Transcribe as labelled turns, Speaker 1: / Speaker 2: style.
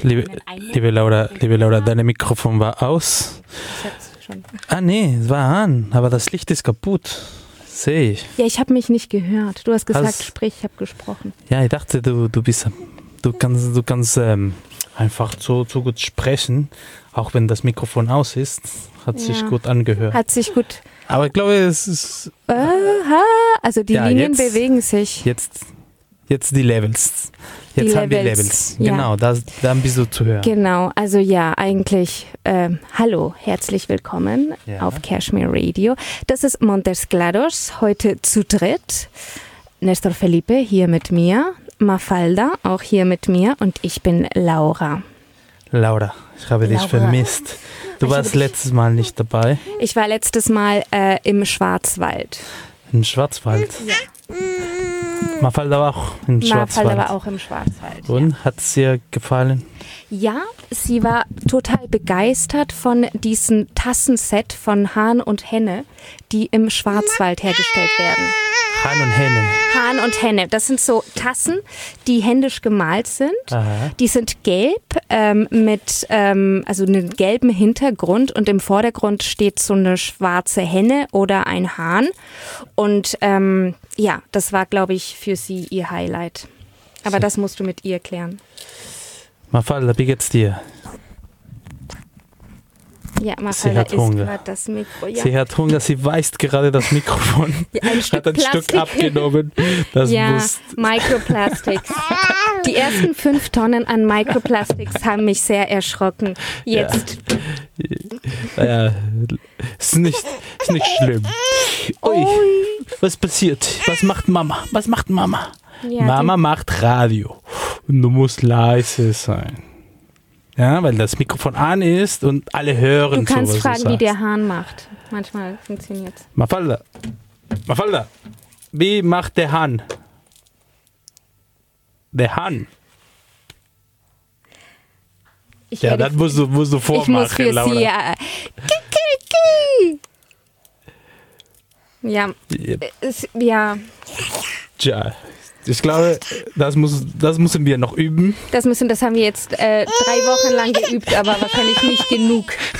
Speaker 1: Liebe Laura, dein Mikrofon war aus.
Speaker 2: Ich hab's schon.
Speaker 1: Nee, es war an, aber das Licht ist kaputt. Sehe ich.
Speaker 2: Ja, ich habe mich nicht gehört. Du hast gesagt, sprich, ich habe gesprochen.
Speaker 1: Ja, ich dachte, du kannst einfach so gut sprechen, auch wenn das Mikrofon aus ist. Hat sich gut angehört.
Speaker 2: Hat sich gut.
Speaker 1: Aber ich glaube, es ist...
Speaker 2: Also die Linien bewegen sich.
Speaker 1: Jetzt die Levels. Jetzt haben wir Levels.
Speaker 2: Ja.
Speaker 1: Genau, dann bist du zu hören.
Speaker 2: Genau, also ja, eigentlich hallo, herzlich willkommen auf Cashmere Radio. Das ist Montes Claros, heute zu dritt. Nestor Felipe hier mit mir, Mafalda auch hier mit mir und ich bin Laura.
Speaker 1: Laura, ich habe dich vermisst. Du warst letztes Mal nicht dabei.
Speaker 2: Ich war letztes Mal im Schwarzwald.
Speaker 1: Im Schwarzwald?
Speaker 2: Ja.
Speaker 1: Mafalda war auch im Schwarzwald.
Speaker 2: Mafalda war auch im Schwarzwald.
Speaker 1: Und, hat es dir gefallen?
Speaker 2: Ja, sie war total begeistert von diesem Tassenset von Hahn und Henne, die im Schwarzwald hergestellt werden.
Speaker 1: Hahn und Henne.
Speaker 2: Hahn und Henne, das sind so Tassen, die händisch gemalt sind.
Speaker 1: Aha.
Speaker 2: Die sind gelb mit also einem gelben Hintergrund und im Vordergrund steht so eine schwarze Henne oder ein Hahn. Und ja, das war, glaube ich, für sie ihr Highlight. Aber das musst du mit ihr klären.
Speaker 1: Mafalda, wie geht's dir?
Speaker 2: Ja, Mafalda isst gerade das Mikro. Ja.
Speaker 1: Sie hat Hunger, sie weist gerade das Mikrofon.
Speaker 2: Ja, hat
Speaker 1: ein Stück abgenommen. Das muss
Speaker 2: Microplastics. Die ersten 5 Tonnen an Microplastics haben mich sehr erschrocken. Jetzt.
Speaker 1: Ja, ist nicht schlimm. Ui, was passiert? Was macht Mama? Ja, Mama macht Radio. Und du musst leise sein. Ja, weil das Mikrofon an ist und alle hören.
Speaker 2: Du kannst
Speaker 1: so,
Speaker 2: fragen, wie der Hahn macht. Manchmal funktioniert es.
Speaker 1: Mafalda, wie macht der Hahn? Der Hahn. Dann musst du vormachen,
Speaker 2: ich muss für
Speaker 1: Laura.
Speaker 2: Sie, ja.
Speaker 1: Tja, ich glaube, das müssen wir noch üben.
Speaker 2: Das haben wir jetzt 3 Wochen lang geübt, aber wahrscheinlich nicht genug.